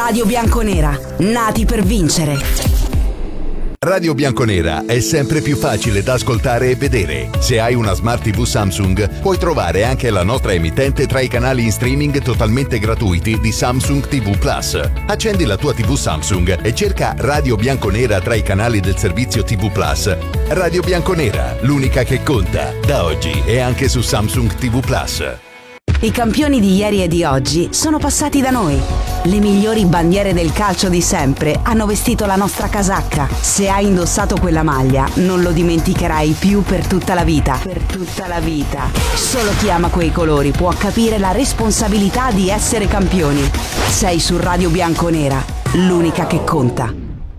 Radio Bianconera, nati per vincere. Radio Bianconera è sempre più facile da ascoltare e vedere. Se hai una Smart TV Samsung, puoi trovare anche la nostra emittente tra i canali in streaming totalmente gratuiti di Samsung TV Plus. Accendi la tua TV Samsung e cerca Radio Bianconera tra i canali del servizio TV Plus. Radio Bianconera, l'unica che conta, da oggi e anche su Samsung TV Plus. I campioni di ieri e di oggi sono passati da noi. Le migliori bandiere del calcio di sempre hanno vestito la nostra casacca. Se hai indossato quella maglia, non lo dimenticherai più per tutta la vita. Per tutta la vita. Solo chi ama quei colori può capire la responsabilità di essere campioni. Sei su Radio Bianconera, l'unica che conta.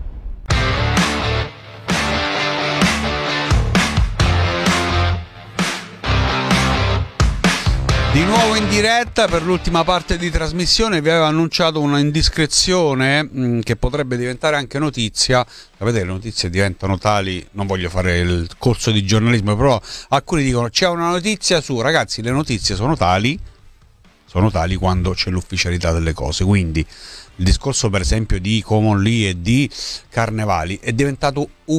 Di nuovo in diretta per l'ultima parte di trasmissione. Vi avevo annunciato una indiscrezione che potrebbe diventare anche notizia. Sapete, le notizie diventano tali, non voglio fare il corso di giornalismo, però alcuni dicono c'è una notizia su, ragazzi, le notizie sono tali quando c'è l'ufficialità delle cose. Quindi il discorso per esempio di Common Lee e di Carnevali è diventata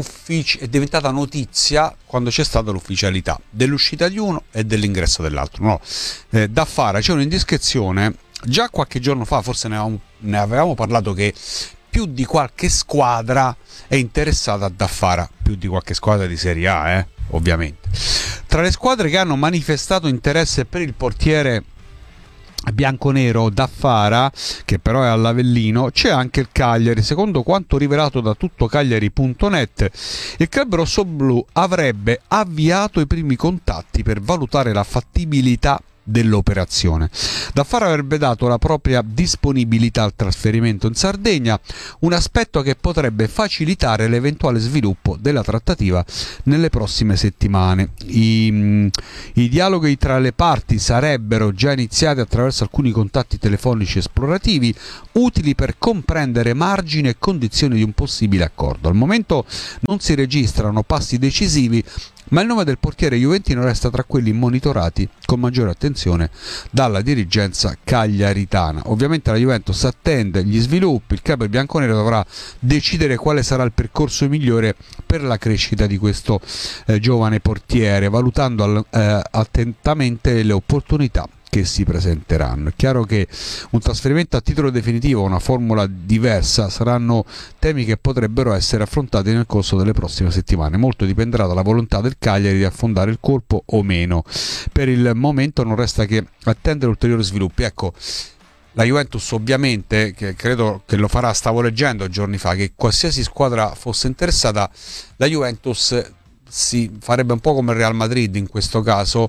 notizia quando c'è stata l'ufficialità dell'uscita di uno e dell'ingresso dell'altro. No, da fare c'è un'indiscrezione. Già qualche giorno fa forse ne avevamo parlato, che più di qualche squadra è interessata a Daffara, più di qualche squadra di Serie A, ovviamente. Tra le squadre che hanno manifestato interesse per il portiere bianconero Daffara, che però è all'Avellino, c'è anche il Cagliari. Secondo quanto rivelato da tuttocagliari.net, il club rossoblù avrebbe avviato i primi contatti per valutare la fattibilità dell'operazione. Daffara avrebbe dato la propria disponibilità al trasferimento in Sardegna, un aspetto che potrebbe facilitare l'eventuale sviluppo della trattativa nelle prossime settimane. I dialoghi tra le parti sarebbero già iniziati attraverso alcuni contatti telefonici esplorativi utili per comprendere margini e condizioni di un possibile accordo. Al momento non si registrano passi decisivi, ma il nome del portiere juventino resta tra quelli monitorati con maggiore attenzione dalla dirigenza cagliaritana. Ovviamente la Juventus attende gli sviluppi, il club bianconero dovrà decidere quale sarà il percorso migliore per la crescita di questo giovane portiere, valutando attentamente le opportunità che si presenteranno. È chiaro che un trasferimento a titolo definitivo, una formula diversa, saranno temi che potrebbero essere affrontati nel corso delle prossime settimane. Molto dipenderà dalla volontà del Cagliari di affondare il colpo o meno. Per il momento non resta che attendere ulteriori sviluppi. Ecco, la Juventus ovviamente, che credo che lo farà, stavo leggendo giorni fa che qualsiasi squadra fosse interessata, la Juventus si farebbe un po' come il Real Madrid in questo caso,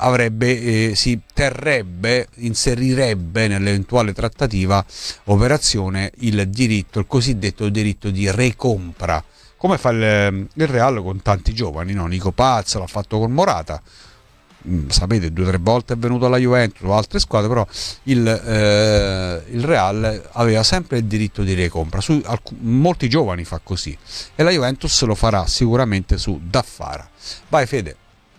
si inserirebbe nell'eventuale trattativa operazione il cosiddetto diritto di recompra, come fa il Real con tanti giovani, no? Nico Paz l'ha fatto con Morata. Sapete, 2 o 3 volte è venuto alla Juventus o altre squadre, però il Real aveva sempre il diritto di recompra. Su molti giovani fa così, e la Juventus lo farà sicuramente su Daffara. Vai Fede.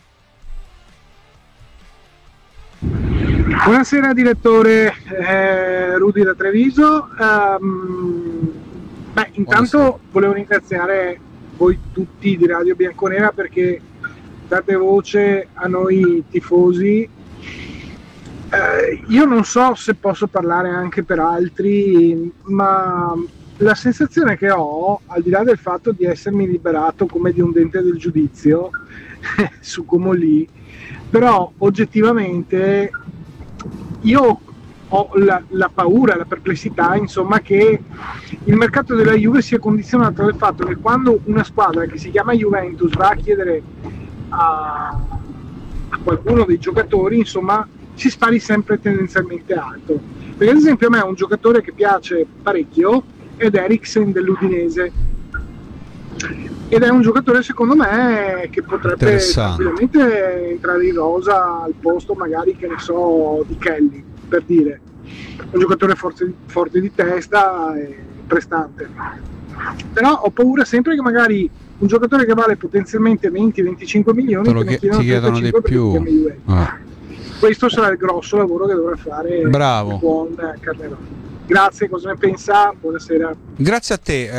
Buonasera direttore, Rudy da Treviso. Intanto volevo ringraziare voi tutti di Radio Bianconera perché date voce a noi tifosi. Io non so se posso parlare anche per altri, ma la sensazione che ho, al di là del fatto di essermi liberato come di un dente del giudizio su Common Lee, però oggettivamente io ho la paura, la perplessità, insomma, che il mercato della Juve sia condizionato dal fatto che quando una squadra che si chiama Juventus va a chiedere a qualcuno dei giocatori, insomma, si spari sempre tendenzialmente alto. Perché ad esempio a me è un giocatore che piace parecchio ed è Eriksen dell'Udinese, ed è un giocatore secondo me che potrebbe tranquillamente entrare in rosa al posto magari, che ne so, di Kelly, per dire. Un giocatore forte di testa e prestante, però ho paura sempre che magari un giocatore che vale potenzialmente 20-25 milioni ti chiedono di più. Questo sarà il grosso lavoro che dovrà fare Bravo. il buon Carnevali. Grazie, cosa ne pensa? Buonasera. Grazie a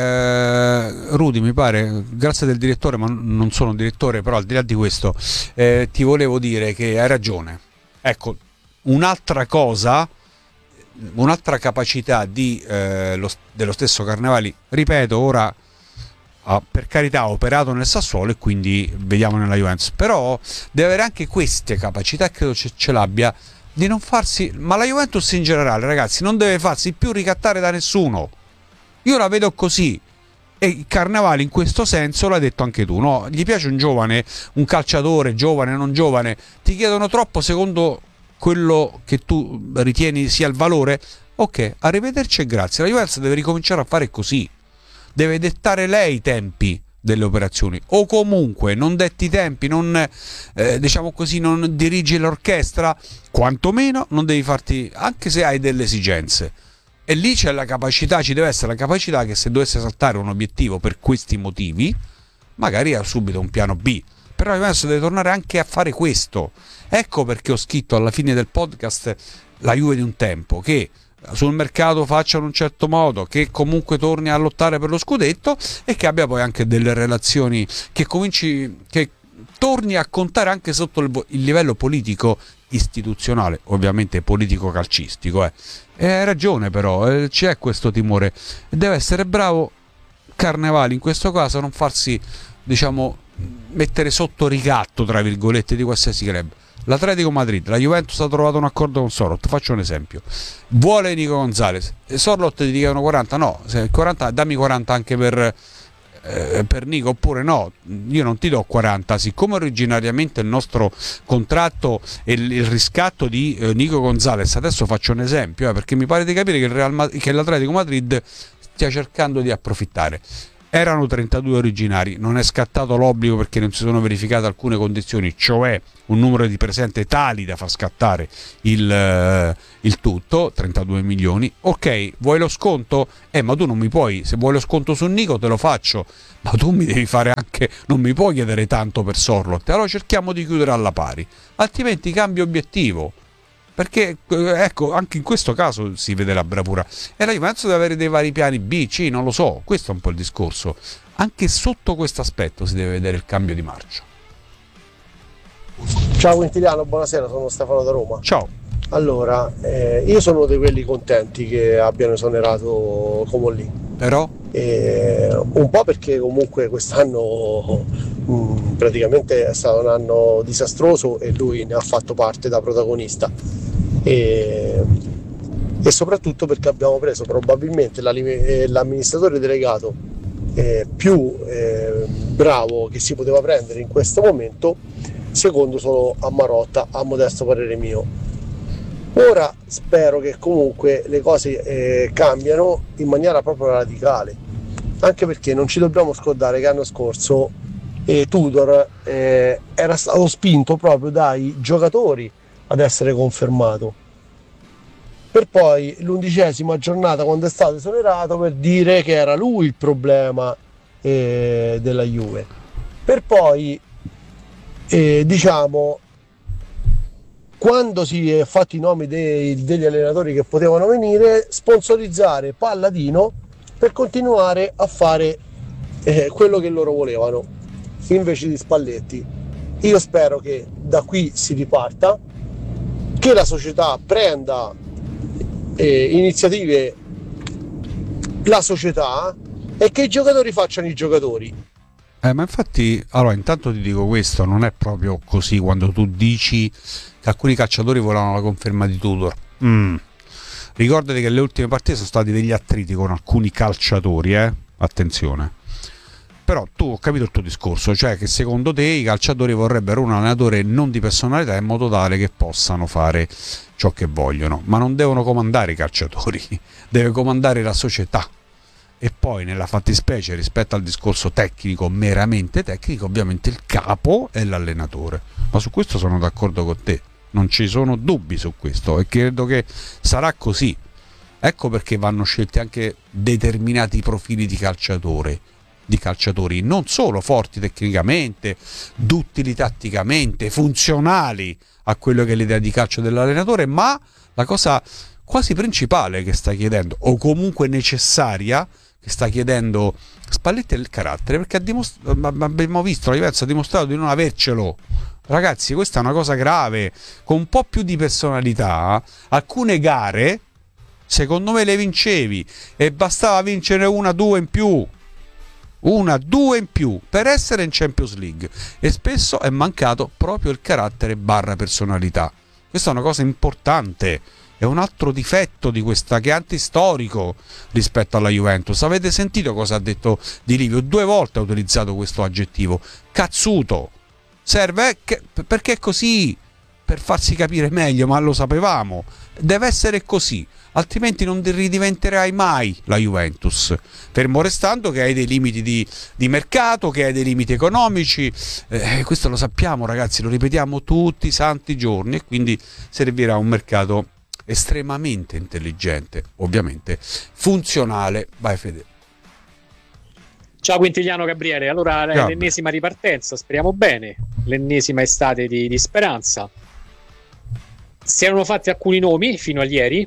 te, Rudy, mi pare, grazie del direttore, ma non sono un direttore, però al di là di questo ti volevo dire che hai ragione. Ecco, un'altra cosa, un'altra capacità dello stesso Carnevali, ripeto, ora per carità ha operato nel Sassuolo e quindi vediamo nella Juventus, però deve avere anche queste capacità, credo ce l'abbia, di non farsi, ma la Juventus in generale, ragazzi, non deve farsi più ricattare da nessuno. Io la vedo così, e Carnevali in questo senso l'hai detto anche tu, no? Gli piace un giovane, un calciatore, giovane, non giovane, ti chiedono troppo secondo quello che tu ritieni sia il valore, ok, arrivederci e grazie. La Juventus deve ricominciare a fare così, deve dettare lei i tempi delle operazioni, o comunque non detti i tempi, non diciamo così, non dirigi l'orchestra, quantomeno non devi farti, anche se hai delle esigenze. E lì c'è la capacità, ci deve essere la capacità che se dovesse saltare un obiettivo per questi motivi, magari ha subito un piano B. Però la Juventus deve tornare anche a fare questo. Ecco perché ho scritto alla fine del podcast la Juve di un tempo, che sul mercato faccia in un certo modo, che comunque torni a lottare per lo scudetto e che abbia poi anche delle relazioni, che torni a contare anche sotto il livello politico istituzionale, ovviamente politico calcistico. E hai ragione, però c'è questo timore, deve essere bravo Carnevali in questo caso a non farsi, diciamo, mettere sotto ricatto tra virgolette di qualsiasi club. L'Atletico Madrid, la Juventus ha trovato un accordo con Sorloth, faccio un esempio, vuole Nico Gonzalez, Sorloth ti chiedono 40, no, se 40 dammi 40 anche per Nico, oppure no, io non ti do 40, siccome originariamente il nostro contratto e il riscatto di Nico Gonzalez, adesso faccio un esempio perché mi pare di capire che l'Atletico Madrid stia cercando di approfittare. Erano 32 originari, non è scattato l'obbligo perché non si sono verificate alcune condizioni, cioè un numero di presente tali da far scattare il tutto, 32 milioni. Ok, vuoi lo sconto? Ma tu non mi puoi, se vuoi lo sconto su Nico te lo faccio, ma tu mi devi fare anche, non mi puoi chiedere tanto per Sorloth, allora cerchiamo di chiudere alla pari, altrimenti cambio obiettivo. Perché ecco, anche in questo caso si vede la bravura, e la Juventus deve avere dei vari piani B, C, non lo so, questo è un po' il discorso, anche sotto questo aspetto si deve vedere il cambio di marcia. Ciao Quintiliano, buonasera, sono Stefano da Roma. Ciao. Allora, io sono uno di quelli contenti che abbiano esonerato Comolli. Però? Un po' perché comunque quest'anno praticamente è stato un anno disastroso e lui ne ha fatto parte da protagonista, e soprattutto perché abbiamo preso probabilmente l'amministratore delegato più bravo che si poteva prendere in questo momento, secondo solo a Marotta, a modesto parere mio. Ora spero che comunque le cose cambiano in maniera proprio radicale, anche perché non ci dobbiamo scordare che l'anno scorso Tudor era stato spinto proprio dai giocatori ad essere confermato, per poi l'11ª giornata, quando è stato esonerato, per dire che era lui il problema della Juve, per poi diciamo, quando si è fatti i nomi degli allenatori che potevano venire, sponsorizzare Palladino per continuare a fare quello che loro volevano invece di Spalletti. Io spero che da qui si riparta, che la società prenda iniziative, la società, e che i giocatori facciano i giocatori. Ma infatti, allora, intanto ti dico questo, non è proprio così quando tu dici che alcuni calciatori volevano la conferma di Tudor. Ricordati che le ultime partite sono stati degli attriti con alcuni calciatori, attenzione. Però tu, ho capito il tuo discorso, cioè che secondo te i calciatori vorrebbero un allenatore non di personalità in modo tale che possano fare ciò che vogliono, ma non devono comandare i calciatori, deve comandare la società. E poi nella fattispecie, rispetto al discorso tecnico, meramente tecnico, ovviamente il capo è l'allenatore, ma su questo sono d'accordo con te, non ci sono dubbi su questo e credo che sarà così. Ecco perché vanno scelti anche determinati profili di calciatori non solo forti tecnicamente, duttili tatticamente, funzionali a quello che è l'idea di calcio dell'allenatore, ma la cosa quasi principale che sta chiedendo, o comunque necessaria, che sta chiedendo Spalletti, è il carattere, perché abbiamo visto, la Juventus ha dimostrato di non avercelo. Ragazzi, questa è una cosa grave. Con un po' più di personalità, alcune gare secondo me le vincevi, e bastava vincere 1-2 in più, 1-2 in più per essere in Champions League, e spesso è mancato proprio il carattere barra personalità. Questa è una cosa importante, è un altro difetto di questa, che è antistorico rispetto alla Juventus. Avete sentito cosa ha detto Di Livio? 2 volte ha utilizzato questo aggettivo, cazzuto. Serve perché è così, per farsi capire meglio, ma lo sapevamo, deve essere così, altrimenti non ridiventerai mai la Juventus, fermo restando che hai dei limiti di mercato, che hai dei limiti economici, questo lo sappiamo ragazzi, lo ripetiamo tutti i santi giorni, e quindi servirà un mercato estremamente intelligente, ovviamente funzionale. Vai Fede. Ciao Quintiliano Gabriele, allora Ciao. l'ennesima ripartenza, speriamo bene, l'ennesima estate di speranza. Si erano fatti alcuni nomi fino a ieri,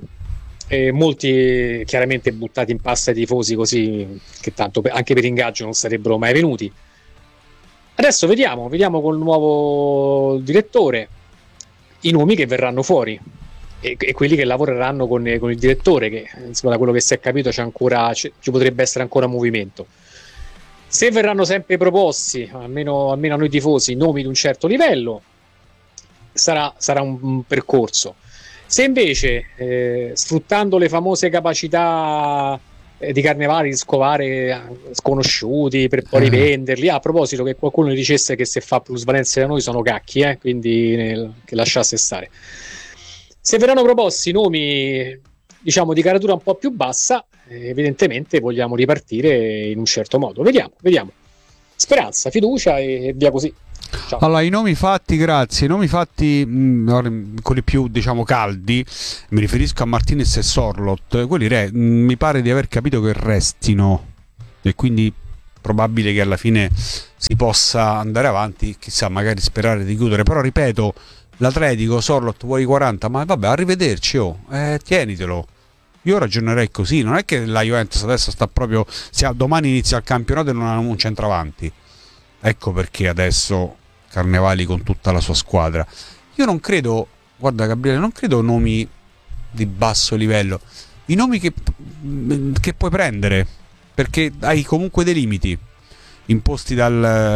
molti chiaramente buttati in pasta ai tifosi, così che tanto anche per ingaggio non sarebbero mai venuti. Adesso vediamo col nuovo direttore i nomi che verranno fuori e quelli che lavoreranno con il direttore, che insomma, da quello che si è capito ci potrebbe essere ancora movimento. Se verranno sempre proposti, almeno a noi tifosi, nomi di un certo livello, sarà un percorso. Se invece, sfruttando le famose capacità di Carnevali di scovare sconosciuti per poi rivenderli, a proposito che qualcuno dicesse che se fa plusvalenza da noi sono cacchi, quindi che lasciasse stare. Se verranno proposti nomi, diciamo, di caratura un po' più bassa, evidentemente vogliamo ripartire in un certo modo. Vediamo. Speranza, fiducia e via così. Ciao. Allora, i nomi fatti, grazie. I nomi fatti, quelli più diciamo caldi, mi riferisco a Martinez e Sorloth. Quelli mi pare di aver capito che restino, e quindi probabile che alla fine si possa andare avanti, chissà, magari sperare di chiudere. Però ripeto, l'Atletico, Sorloth, vuoi 40, ma vabbè, arrivederci, tienitelo. Io ragionerei così, non è che la Juventus adesso sta proprio, domani inizia il campionato e non ha un centravanti. Ecco perché adesso Carnevali con tutta la sua squadra. Io non credo, guarda Gabriele, non credo nomi di basso livello, i nomi che puoi prendere, perché hai comunque dei limiti imposti da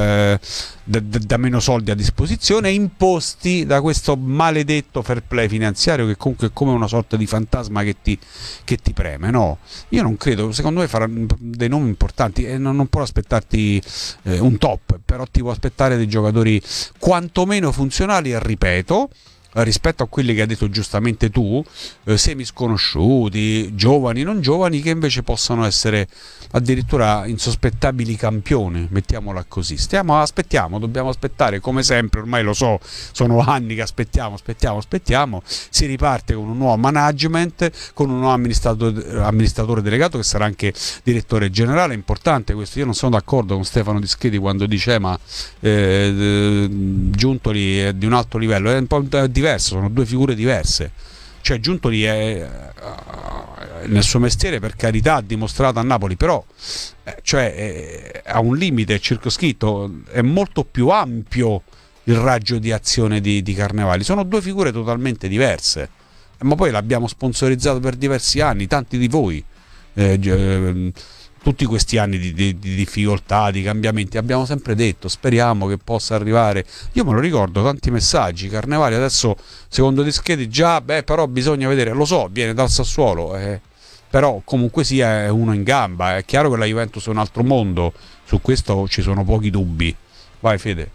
meno soldi a disposizione, imposti da questo maledetto fair play finanziario che comunque è come una sorta di fantasma che ti preme, no? Io non credo, secondo me faranno dei nomi importanti e non puoi aspettarti un top, però ti puoi aspettare dei giocatori quantomeno funzionali, e ripeto, rispetto a quelli che hai detto giustamente tu, semi sconosciuti, giovani, non giovani, che invece possono essere addirittura insospettabili campioni, mettiamola così. Aspettiamo, dobbiamo aspettare come sempre, ormai lo so, sono anni che aspettiamo, si riparte con un nuovo management, con un nuovo amministratore delegato che sarà anche direttore generale. È importante questo. Io non sono d'accordo con Stefano Dischedi quando dice ma Giuntoli è di un alto livello, è un po' diverso, sono due figure diverse. Cioè Giuntoli è nel suo mestiere, per carità, ha dimostrato a Napoli, però ha un limite circoscritto, è molto più ampio il raggio di azione di Carnevali. Sono due figure totalmente diverse, ma poi l'abbiamo sponsorizzato per diversi anni, tanti di voi, tutti questi anni di difficoltà, di cambiamenti. Abbiamo sempre detto speriamo che possa arrivare, io me lo ricordo, tanti messaggi, Carnevali adesso secondo Dischedi però bisogna vedere, lo so, viene dal Sassuolo, però comunque sia è uno in gamba. È chiaro che la Juventus è un altro mondo, su questo ci sono pochi dubbi. Vai Fede.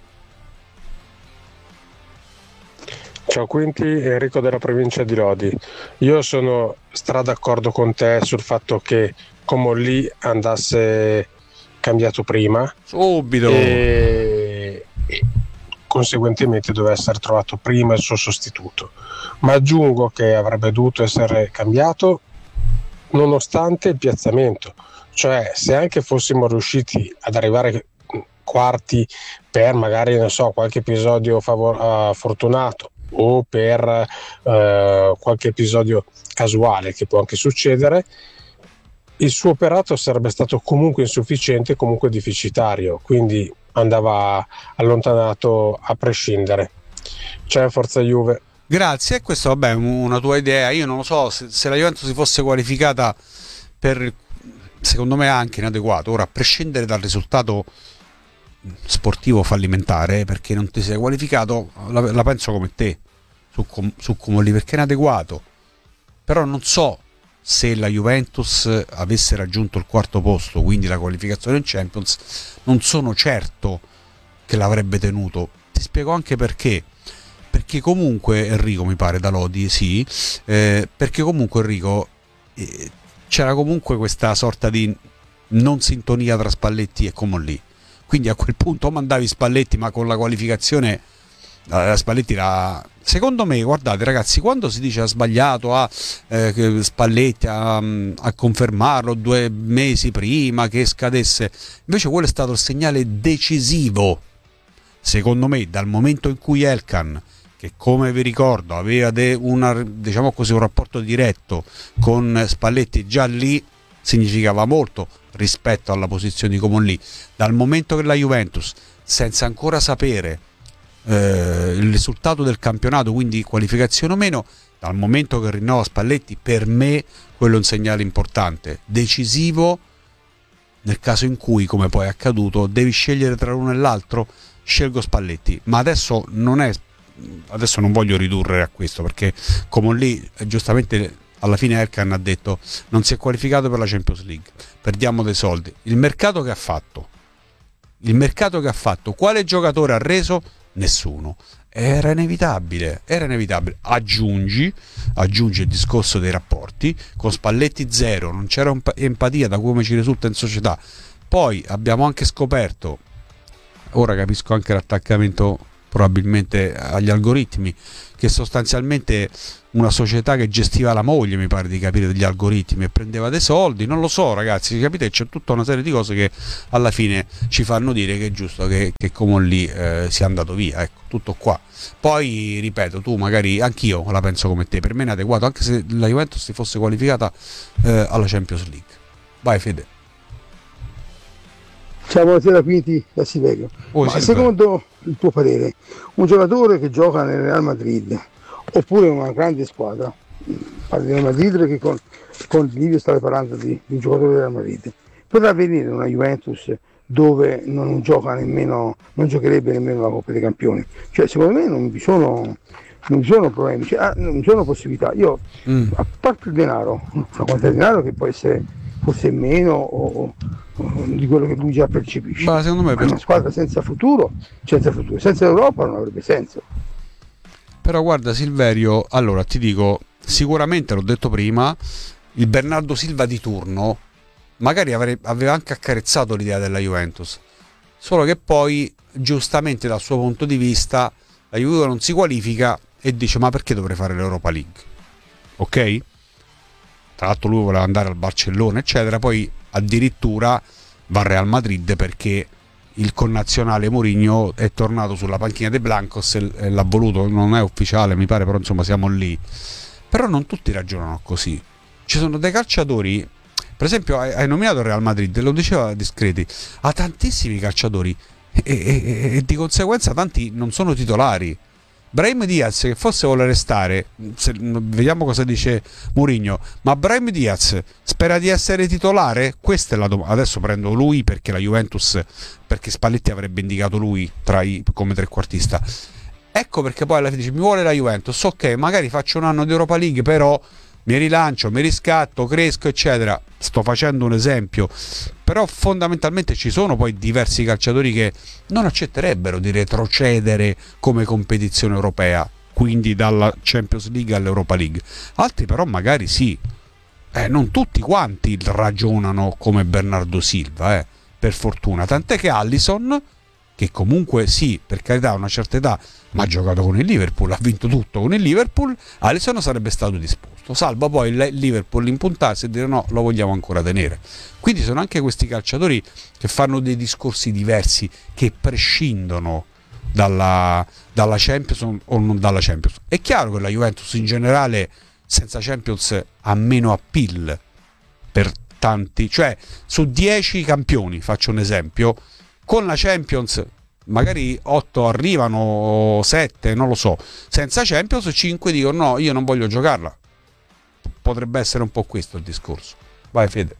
Ciao Quinti, Enrico della provincia di Lodi. Io sono d'accordo con te sul fatto che Comolli andasse cambiato prima subito e conseguentemente doveva essere trovato prima il suo sostituto, ma aggiungo che avrebbe dovuto essere cambiato nonostante il piazzamento, cioè se anche fossimo riusciti ad arrivare quarti per magari qualche episodio fortunato o per qualche episodio casuale che può anche succedere, il suo operato sarebbe stato comunque insufficiente, comunque deficitario, quindi andava allontanato a prescindere. C'è Forza Juve. Grazie, questo vabbè è una tua idea, io non lo so, se la Juventus si fosse qualificata secondo me anche inadeguato, ora a prescindere dal risultato sportivo fallimentare, perché non ti sei qualificato, la penso come te su Comolli, perché è inadeguato, però non so se la Juventus avesse raggiunto il quarto posto, quindi la qualificazione in Champions, non sono certo che l'avrebbe tenuto. Ti spiego anche perché comunque Enrico, mi pare, da Lodi, sì, perché comunque Enrico c'era comunque questa sorta di non sintonia tra Spalletti e Comolli, quindi a quel punto mandavi Spalletti, ma con la qualificazione Spalletti secondo me, guardate ragazzi, quando si dice ha sbagliato Spalletti a confermarlo 2 mesi prima che scadesse, invece quello è stato il segnale decisivo, secondo me, dal momento in cui Elkan, che come vi ricordo aveva diciamo così, un rapporto diretto con Spalletti, già lì significava molto rispetto alla posizione di Comolli, dal momento che la Juventus, senza ancora sapere il risultato del campionato, quindi qualificazione o meno, dal momento che rinnova Spalletti, per me quello è un segnale importante, decisivo nel caso in cui, come poi è accaduto, devi scegliere tra l'uno e l'altro. Scelgo Spalletti, ma adesso non voglio ridurre a questo, perché Comolli giustamente alla fine Elkan ha detto non si è qualificato per la Champions League, perdiamo dei soldi. Il mercato che ha fatto, quale giocatore ha reso? Nessuno. Era inevitabile. Aggiungi il discorso dei rapporti con Spalletti, zero, non c'era empatia da come ci risulta in società. Poi abbiamo anche scoperto, ora capisco anche l'attaccamento probabilmente agli algoritmi, che sostanzialmente una società che gestiva la moglie, mi pare di capire, degli algoritmi, e prendeva dei soldi, non lo so ragazzi, capite, c'è tutta una serie di cose che alla fine ci fanno dire che è giusto che Comolli sia andato via, ecco, tutto qua. Poi ripeto, tu magari, anch'io la penso come te, per me è inadeguato, anche se la Juventus si fosse qualificata alla Champions League. Vai Fede. Ciao, buonasera, quindi da Silverio. Secondo il tuo parere, un giocatore che gioca nel Real Madrid oppure in una grande squadra, parlo di Real Madrid perché con Livio stava parlando di un giocatore del Real Madrid, potrà venire in una Juventus dove non giocherebbe nemmeno la Coppa dei Campioni? Cioè, secondo me non vi sono problemi, cioè, non ci sono possibilità. Io, a parte il denaro, una quantità di denaro che può essere forse meno di quello che lui già percepisce, ma secondo me una squadra senza futuro, senza Europa non avrebbe senso. Però guarda Silverio, allora ti dico, sicuramente l'ho detto prima, il Bernardo Silva di turno magari aveva anche accarezzato l'idea della Juventus, solo che poi giustamente dal suo punto di vista la Juve non si qualifica e dice ma perché dovrei fare l'Europa League, ok? Tra l'altro lui voleva andare al Barcellona eccetera, poi addirittura va al Real Madrid perché il connazionale Mourinho è tornato sulla panchina dei Blancos e l'ha voluto, non è ufficiale mi pare, però insomma siamo lì. Però non tutti ragionano così, ci sono dei calciatori, per esempio hai nominato il Real Madrid, lo diceva Discreti, ha tantissimi calciatori e di conseguenza tanti non sono titolari. Brahim Diaz, che forse vuole restare, vediamo cosa dice Mourinho, ma Brahim Diaz spera di essere titolare? Questa è la domanda. Adesso prendo lui perché la Juventus, perché Spalletti avrebbe indicato lui come trequartista. Ecco perché poi alla fine dice mi vuole la Juventus, ok, magari faccio un anno di Europa League, però mi rilancio, mi riscatto, cresco eccetera. Sto facendo un esempio, però fondamentalmente ci sono poi diversi calciatori che non accetterebbero di retrocedere come competizione europea, quindi dalla Champions League all'Europa League. Altri però magari sì, non tutti quanti ragionano come Bernardo Silva, per fortuna, tant'è che Alisson, che comunque sì, per carità, ha una certa età, ma ha giocato con il Liverpool, ha vinto tutto con il Liverpool, Alisson sarebbe stato disposto, salvo poi il Liverpool impuntarsi e dire no, lo vogliamo ancora tenere. Quindi sono anche questi calciatori che fanno dei discorsi diversi, che prescindono dalla Champions o non dalla Champions. È chiaro che la Juventus in generale senza Champions ha meno appeal per tanti, cioè su 10 campioni, faccio un esempio, con la Champions magari 8 arrivano, 7, non lo so, senza Champions 5 dicono no, io non voglio giocarla. Potrebbe essere un po' questo il discorso. Vai Fede.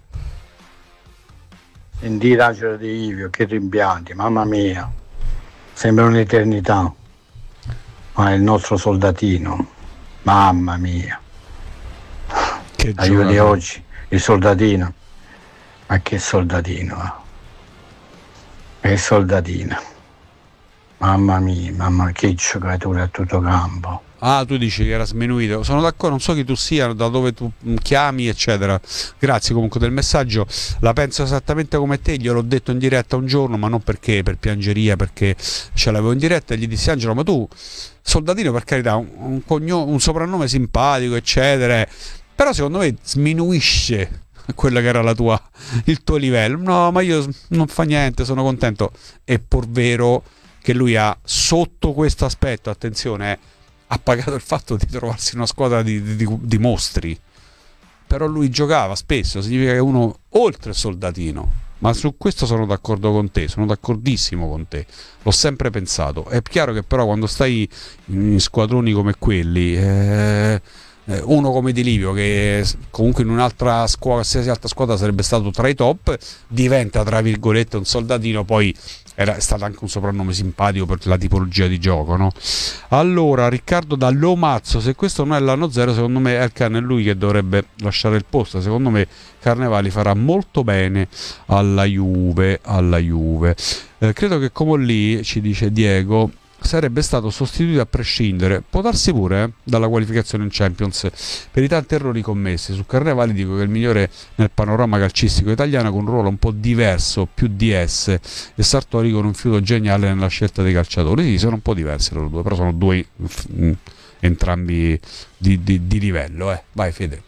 Sentite di Ivio, che rimpianti, mamma mia, sembra un'eternità, ma è il nostro soldatino, mamma mia, che la Juve di oggi, il soldatino, ma che soldatino, che soldatino, mamma mia, che giocatore a tutto campo. Ah, tu dici che era sminuito. Sono d'accordo, non so chi tu sia, da dove tu chiami, eccetera. Grazie comunque del messaggio. La penso esattamente come te, gliel'ho detto in diretta un giorno, ma non perché per piangeria, perché ce l'avevo in diretta e gli dissi: Angelo, ma tu, soldatino, per carità, un soprannome simpatico, eccetera, però secondo me sminuisce quello che era il tuo livello. No, ma io non fa niente, sono contento. È pur vero che lui ha, sotto questo aspetto, attenzione, ha pagato il fatto di trovarsi una squadra di mostri, però lui giocava spesso, significa che uno oltre soldatino, ma su questo sono d'accordo con te, sono d'accordissimo con te, l'ho sempre pensato. È chiaro che però quando stai in squadroni come quelli, uno come Di Livio, che comunque in un'altra squadra, qualsiasi altra squadra sarebbe stato tra i top, diventa tra virgolette un soldatino, poi è stato anche un soprannome simpatico per la tipologia di gioco, no? Allora, Riccardo da Lomazzo, se questo non è l'anno zero, secondo me Elkan è lui che dovrebbe lasciare il posto. Secondo me Carnevali farà molto bene alla Juve. Credo che Comolli, ci dice Diego, sarebbe stato sostituito a prescindere, può darsi pure, dalla qualificazione in Champions per i tanti errori commessi. Su Carnevali dico che è il migliore nel panorama calcistico italiano, con un ruolo un po' diverso, più DS, e Sartori con un fiuto geniale nella scelta dei calciatori. Sì, sono un po' diversi loro due, però sono due entrambi di livello. Vai Fede.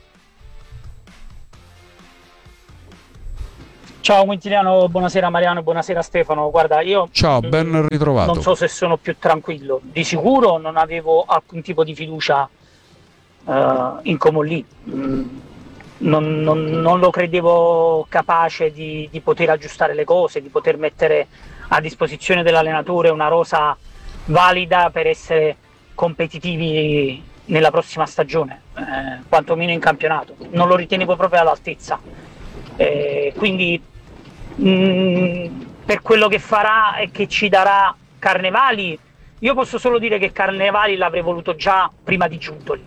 Ciao Quintiliano, buonasera Mariano, buonasera Stefano. Guarda, io ciao, ben ritrovato. Non so se sono più tranquillo. Di sicuro non avevo alcun tipo di fiducia in Comolli. Non lo credevo capace di poter aggiustare le cose, di poter mettere a disposizione dell'allenatore una rosa valida per essere competitivi nella prossima stagione, quantomeno in campionato. Non lo ritenevo proprio all'altezza. Quindi per quello che farà e che ci darà Carnevali, io posso solo dire che Carnevali l'avrei voluto già prima di Giuntoli.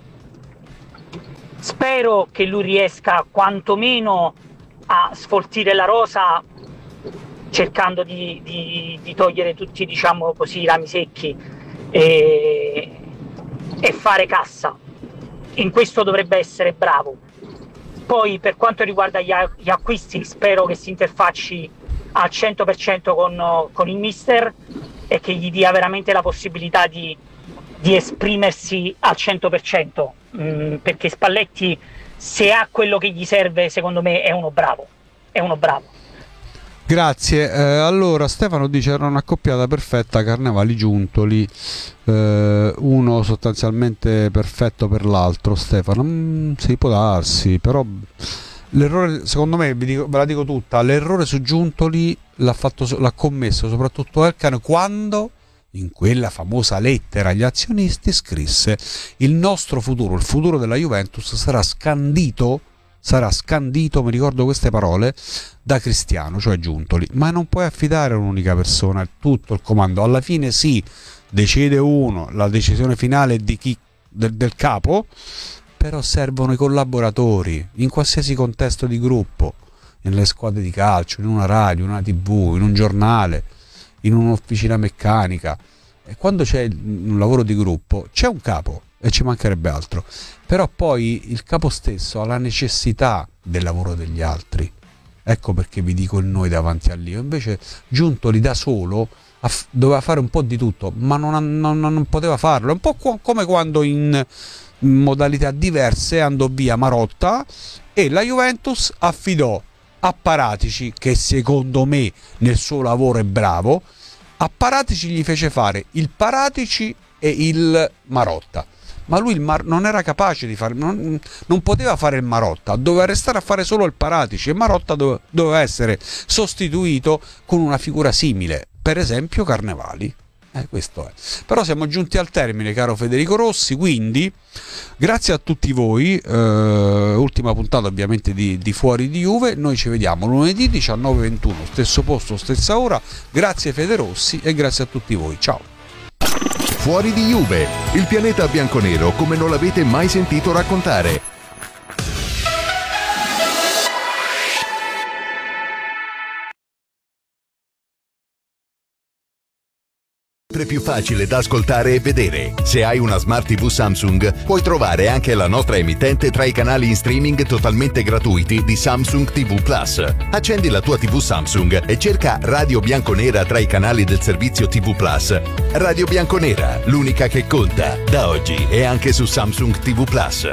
Spero che lui riesca quantomeno a sfoltire la rosa, cercando di togliere tutti, diciamo così, i rami secchi e fare cassa. In questo dovrebbe essere bravo. Poi per quanto riguarda gli acquisti, spero che si interfacci al 100% con il mister e che gli dia veramente la possibilità di esprimersi al 100%, perché Spalletti, se ha quello che gli serve, secondo me è uno bravo. Grazie. Allora Stefano dice: era un'accoppiata perfetta Carnevali Giuntoli, uno sostanzialmente perfetto per l'altro. Stefano, sì, può darsi, però l'errore, secondo me, ve la dico tutta, l'errore su Giuntoli l'ha commesso soprattutto Elkan quando in quella famosa lettera agli azionisti scrisse: il nostro futuro, il futuro della Juventus sarà scandito, mi ricordo queste parole, da Cristiano, cioè Giuntoli. Ma non puoi affidare a un'unica persona tutto il comando. Alla fine sì, decide uno, la decisione finale è di chi, del capo, però servono i collaboratori in qualsiasi contesto di gruppo, nelle squadre di calcio, in una radio, in una TV, in un giornale, in un'officina meccanica. E quando c'è un lavoro di gruppo c'è un capo, e ci mancherebbe altro, però poi il capo stesso ha la necessità del lavoro degli altri. Ecco perché vi dico il noi davanti all'io. Invece Giuntoli da solo doveva fare un po' di tutto, ma non poteva farlo. È un po' come quando in modalità diverse andò via Marotta e la Juventus affidò a Paratici, che secondo me nel suo lavoro è bravo. A Paratici gli fece fare il Paratici e il Marotta. ma lui non era capace di fare, non poteva fare il Marotta, doveva restare a fare solo il Paratici, e Marotta doveva essere sostituito con una figura simile, per esempio Carnevali. Questo è. Però siamo giunti al termine, caro Federico Rossi, quindi grazie a tutti voi, ultima puntata ovviamente di Fuori di Juve. Noi ci vediamo lunedì 19:21, stesso posto, stessa ora. Grazie Fede Rossi e grazie a tutti voi, ciao. Fuori di Juve, il pianeta bianconero come non l'avete mai sentito raccontare. Sempre più facile da ascoltare e vedere. Se hai una Smart TV Samsung, puoi trovare anche la nostra emittente tra i canali in streaming totalmente gratuiti di Samsung TV Plus. Accendi la tua TV Samsung e cerca Radio Bianconera tra i canali del servizio TV Plus. Radio Bianconera, l'unica che conta, da oggi e anche su Samsung TV Plus.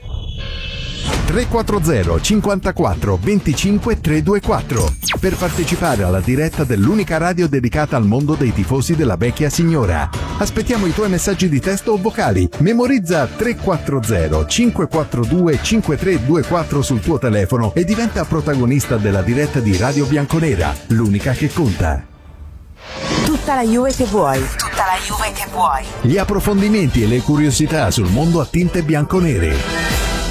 340 54 25 324 per partecipare alla diretta dell'unica radio dedicata al mondo dei tifosi della vecchia signora. Aspettiamo i tuoi messaggi di testo o vocali. Memorizza 340 542 5324 sul tuo telefono e diventa protagonista della diretta di Radio Bianconera, l'unica che conta. Tutta la Juve che vuoi. Tutta la Juve che vuoi. Gli approfondimenti e le curiosità sul mondo a tinte bianconere.